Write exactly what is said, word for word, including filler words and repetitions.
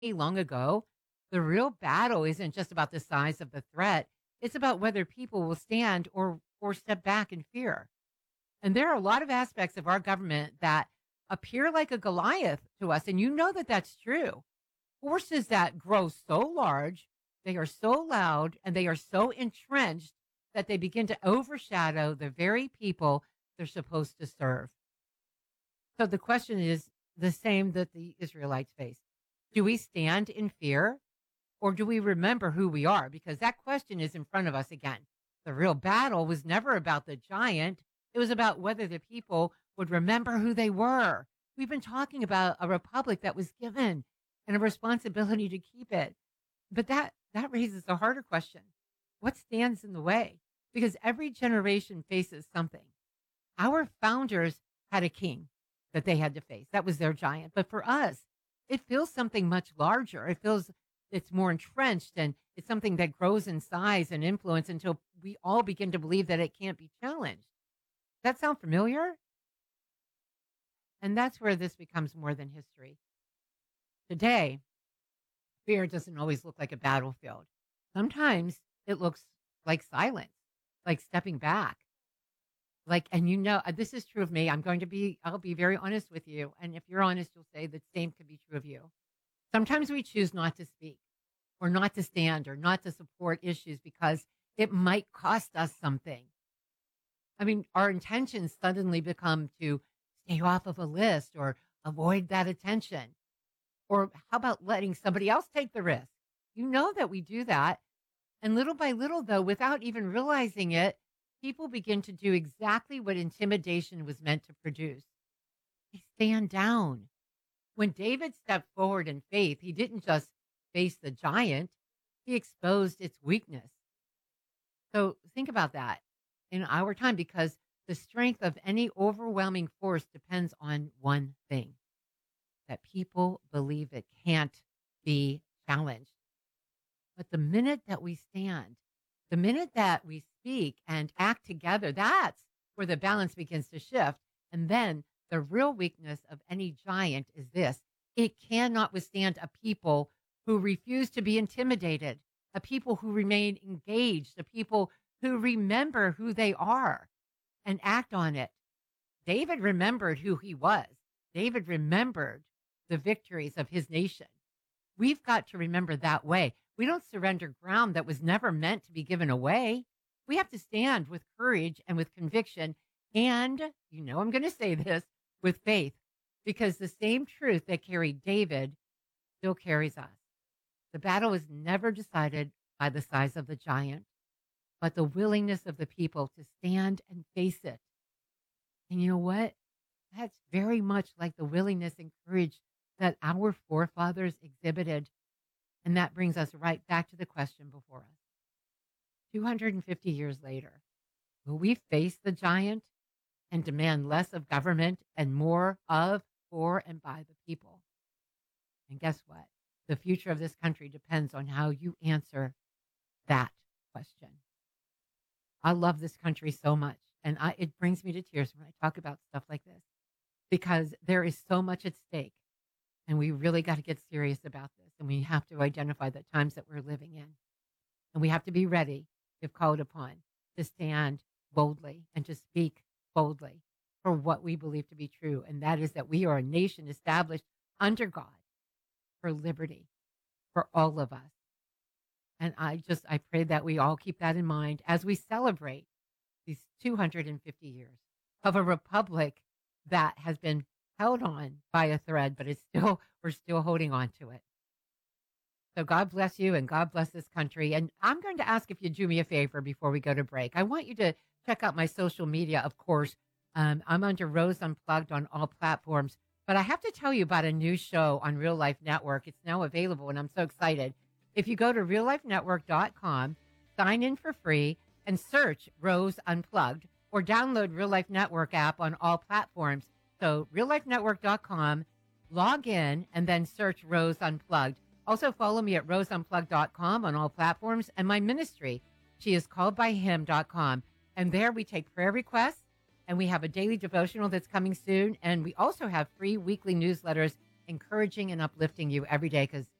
long ago, the real battle isn't just about the size of the threat. It's about whether people will stand or or step back in fear. And there are a lot of aspects of our government that appear like a Goliath to us, and you know that that's true. Forces that grow so large, they are so loud, and they are so entrenched that they begin to overshadow the very people they're supposed to serve. So the question is the same that the Israelites faced. Do we stand in fear or do we remember who we are? Because that question is in front of us again. The real battle was never about the giant, it was about whether the people would remember who they were. We've been talking about a republic that was given and a responsibility to keep it. But that that raises a harder question. What stands in the way? Because every generation faces something. Our founders had a king that they had to face. That was their giant. But for us, it feels something much larger. It feels it's more entrenched and it's something that grows in size and influence until we all begin to believe that it can't be challenged. That sound familiar? And that's where this becomes more than history. Today, fear doesn't always look like a battlefield. Sometimes it looks like silence, like stepping back. Like, and you know, uh, this is true of me. I'm going to be, I'll be very honest with you. And if you're honest, you'll say the same could be true of you. Sometimes we choose not to speak or not to stand or not to support issues because it might cost us something. I mean, our intentions suddenly become to stay off of a list or avoid that attention. Or how about letting somebody else take the risk? You know that we do that. And little by little, though, without even realizing it, people begin to do exactly what intimidation was meant to produce. They stand down. When David stepped forward in faith, he didn't just face the giant, he exposed its weakness. So think about that in our time, because the strength of any overwhelming force depends on one thing, that people believe it can't be challenged. But the minute that we stand, the minute that we speak and act together, that's where the balance begins to shift. And then the real weakness of any giant is this: it cannot withstand a people who refuse to be intimidated, a people who remain engaged, a people who remember who they are and act on it. David remembered who he was. David remembered the victories of his nation. We've got to remember that way. We don't surrender ground that was never meant to be given away. We have to stand with courage and with conviction. And, you know, I'm going to say this, with faith, because the same truth that carried David still carries us. The battle was never decided by the size of the giant, but the willingness of the people to stand and face it. And you know what? That's very much like the willingness and courage that our forefathers exhibited. And that brings us right back to the question before us. two hundred fifty years later, will we face the giant and demand less of government and more of, for, and by the people? And guess what? The future of this country depends on how you answer that question. I love this country so much. And I, it brings me to tears when I talk about stuff like this, because there is so much at stake. And we really got to get serious about this. And we have to identify the times that we're living in. And we have to be ready, if called upon, to stand boldly and to speak boldly for what we believe to be true. And that is that we are a nation established under God for liberty for all of us. And I just, I pray that we all keep that in mind as we celebrate these two hundred fifty years of a republic that has been held on by a thread, but it's still, we're still holding on to it. So God bless you and God bless this country. And I'm going to ask if you do me a favor before we go to break. I want you to check out my social media, of course. Um, I'm under Rose Unplugged on all platforms, but I have to tell you about a new show on Real Life Network. It's now available and I'm so excited. If you go to real life network dot com, sign in for free and search Rose Unplugged, or download Real Life Network app on all platforms. So real life network dot com, log in, and then search Rose Unplugged. Also follow me at rose unplugged dot com on all platforms, and my ministry, she is called by him dot com. And there we take prayer requests, and we have a daily devotional that's coming soon. And we also have free weekly newsletters encouraging and uplifting you every day, because